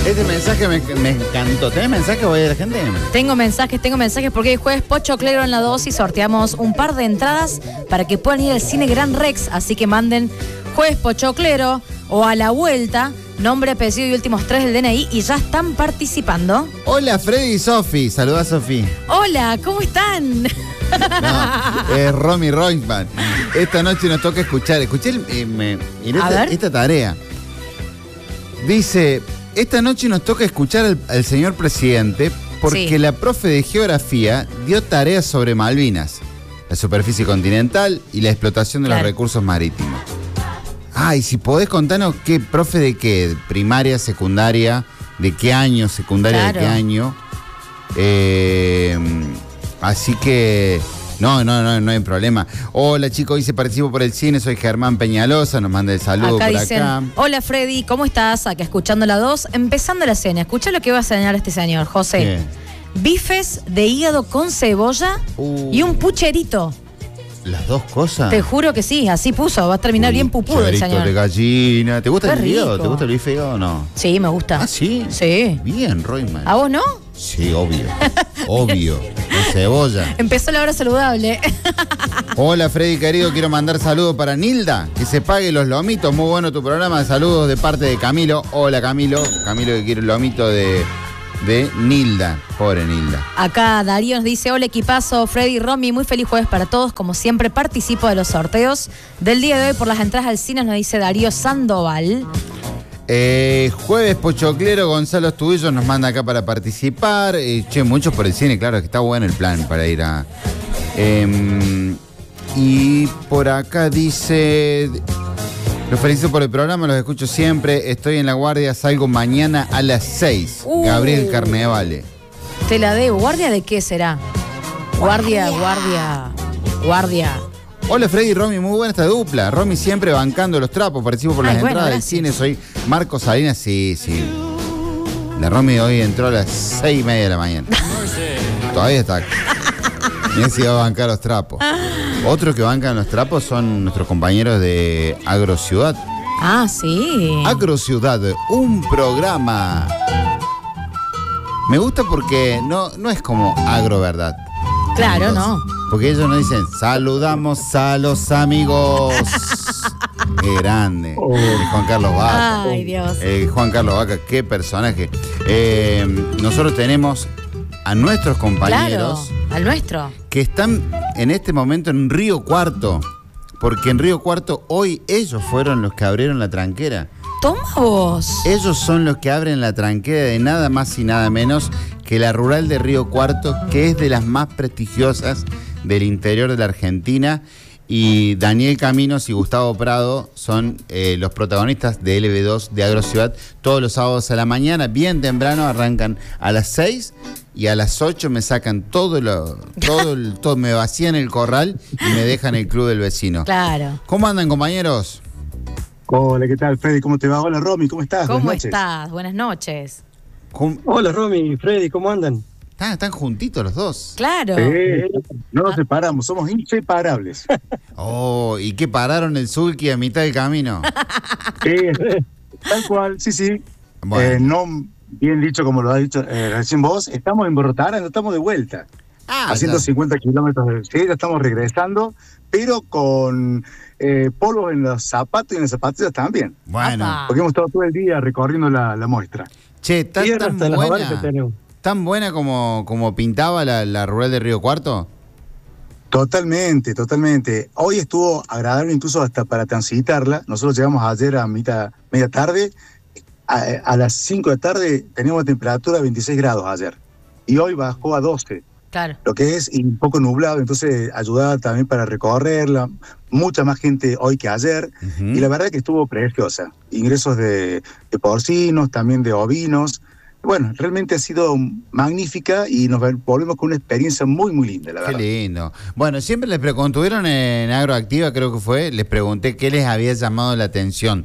Este mensaje me encantó. ¿Tenés mensaje hoy de la gente? Tengo mensajes porque hoy jueves Pochoclero en la 2 y sorteamos un par de entradas para que puedan ir al cine Gran Rex. Así que manden jueves Pochoclero o a la vuelta, nombre, apellido y últimos 3 del DNI y ya están participando. Hola, Freddy y Sofi. Saluda a Sofi. Hola, ¿cómo están? No, es Romy Reutemann. Esta noche nos toca escuchar. Escuché esta tarea. Dice, esta noche nos toca escuchar al señor presidente porque la profe de geografía dio tareas sobre Malvinas, la superficie continental y la explotación de los recursos marítimos. Y si podés contarnos qué profe de qué, primaria, secundaria, de qué año, secundaria de qué año. Así que no hay problema. Hola chicos, hoy se participo por el cine, soy Germán Peñalosa, nos manda el saludo acá por dicen, acá. Hola Freddy, ¿cómo estás? Acá escuchando la 2, empezando la cena. Escucha lo que va a cenar este señor, José. ¿Qué? Bifes de hígado con cebolla y un pucherito. ¿Las dos cosas? Te juro que sí, así puso, va a terminar bien pupudo el señor. De gallina. ¿Te gusta Qué el hígado? rico. ¿Te gusta el bife de hígado o no? Sí, me gusta. ¿Ah, sí? Sí. Bien, Royman. ¿A vos no? Sí, obvio. Obvio. Con cebolla. Empezó la hora saludable. Hola, Freddy, querido. Quiero mandar saludos para Nilda. Que se pague los lomitos. Muy bueno tu programa. Saludos de parte de Camilo. Hola, Camilo. Camilo que quiere el lomito de Nilda. Pobre Nilda. Acá Darío nos dice, hola equipazo, Freddy y Romy, muy feliz jueves para todos. Como siempre participo de los sorteos del día de hoy por las entradas al cine, nos dice Darío Sandoval. Jueves Pochoclero, Gonzalo Estudillo nos manda acá para participar. Muchos por el cine, claro, que está bueno el plan para ir a... y por acá dice... Los felicito por el programa, los escucho siempre. Estoy en la guardia, salgo mañana a las 6. Gabriel Carnevale. Te la debo. ¿Guardia de qué será? Guardia. Hola Freddy y Romy, muy buena esta dupla. Romy siempre bancando los trapos, participo por las entradas del cine. Soy Marcos Salinas, sí. La Romy hoy entró a las 6:30 de la mañana. Todavía está acá. Mira si va a bancar los trapos. Otros que bancan los trapos son nuestros compañeros de Agrociudad. Ah, sí. Agrociudad, un programa. Me gusta porque no es como agro, ¿verdad? Claro, entonces, no. Porque ellos nos dicen, saludamos a los amigos. Qué grande. Juan Carlos Vaca. Ay, Dios. Juan Carlos Vaca, qué personaje. Nosotros tenemos a nuestros compañeros. Claro, al nuestro. Que están en este momento en Río Cuarto. Porque en Río Cuarto hoy ellos fueron los que abrieron la tranquera. Toma vos. Ellos son los que abren la tranquera de nada más y nada menos que la rural de Río Cuarto, que es de las más prestigiosas del interior de la Argentina. Y Daniel Caminos y Gustavo Prado son los protagonistas de LB2 de Agrociudad. Todos los sábados a la mañana, bien temprano, arrancan a las 6 y a las 8 me sacan todo, me vacían el corral y me dejan el club del vecino. Claro. ¿Cómo andan, compañeros? Hola, ¿qué tal, Freddy? ¿Cómo te va? Hola, Romy, ¿cómo estás? ¿Cómo estás? Buenas noches. Hola, Romy, Freddy, ¿cómo andan? Están juntitos los dos. Claro. No nos separamos, somos inseparables. ¿Y qué pararon el sulky a mitad del camino? Tal cual, sí. Bueno. No bien dicho como lo has dicho recién vos, estamos en Borotara, no estamos de vuelta. A 150 kilómetros, sí, ya estamos regresando, pero con polvo en los zapatos y en las zapatillas también. Bueno. Porque hemos estado todo el día recorriendo la muestra. Che, tan buena como pintaba la rural de Río Cuarto. Totalmente. Hoy estuvo agradable incluso hasta para transitarla. Nosotros llegamos ayer a media tarde. A las 5 de la tarde teníamos temperatura de 26 grados ayer. Y hoy bajó a 12. Claro. Lo que es un poco nublado, entonces ayudaba también para recorrerla. Mucha más gente hoy que ayer. Y la verdad que estuvo preciosa. Ingresos de porcinos, también de ovinos. Bueno, realmente ha sido magnífica y nos volvemos con una experiencia muy, muy linda, la verdad. Qué lindo. Bueno, siempre les estuvieron en Agroactiva, creo que fue, les pregunté qué les había llamado la atención.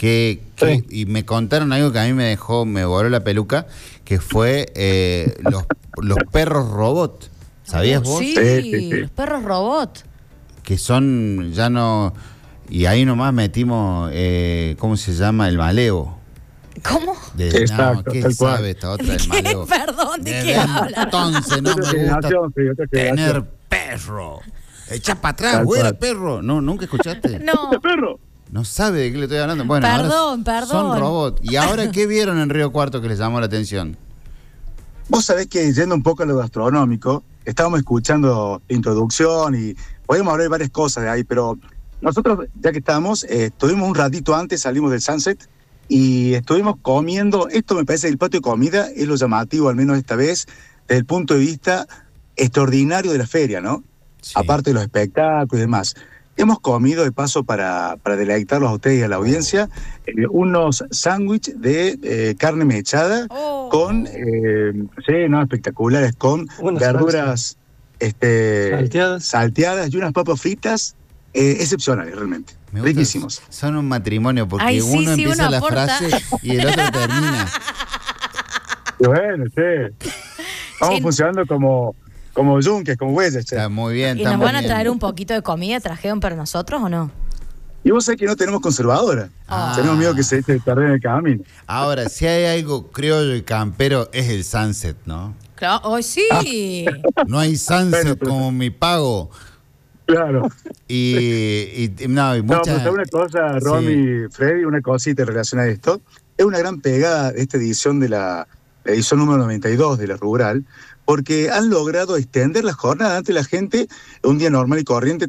Y me contaron algo que a mí me voló la peluca, que fue los perros robot. ¿Sabías vos? Sí, los perros robot. Que son, ya no... Y ahí nomás metimos, ¿cómo se llama? El malevo. ¿Cómo? Exacto, ¿qué tal cual. sabe esta otra del maleo? Perdón, ¿de qué Desde habla? entonces no Otra me gusta generación, sí, otra tener generación. perro. Echa para atrás, Tal güera, cual. perro. No, ¿nunca escuchaste? No. perro! No sabe de qué le estoy hablando. Bueno, Perdón, ahora son perdón. robots. ¿Y ahora qué vieron en Río Cuarto que les llamó la atención? Vos sabés que yendo un poco a lo gastronómico, estábamos escuchando introducción y podemos hablar de varias cosas de ahí, pero nosotros, ya que estamos, estuvimos un ratito antes, salimos del Sunset y estuvimos comiendo. Esto me parece que el patio de comida es lo llamativo, al menos esta vez, desde el punto de vista extraordinario de la feria, ¿no? Sí. Aparte de los espectáculos y demás. Hemos comido de paso para deleitarlos a ustedes y a la audiencia unos sándwiches de carne mechada Oh. con, sí, no, espectaculares, con Una verduras Salteadas. salteadas y unas papas fritas excepcionales, realmente. Me gusta, Riquísimos. son un matrimonio porque Ay, sí, uno sí, empieza uno la aporta. frase y el otro termina. Y bueno, sí. Estamos Sí. funcionando como yunques, como bueyes, che. Está muy bien. ¿Y está nos muy van a bien. traer un poquito de comida? ¿Trajeron para nosotros o no? Y vos sabés que no tenemos conservadora. Ah. Tenemos miedo que se eche de perder en el camino. Ahora, si hay algo criollo y campero, es el sunset, ¿no? Claro, hoy sí. No hay sunset Bueno, pero- como mi pago. Claro. Y No, pero muchas. ¿sabes una cosa, Romy, Freddy, una cosita en relación a esto? Es una gran pegada esta edición de la edición número 92 de la Rural, porque han logrado extender la jornada. Antes la gente, un día normal y corriente,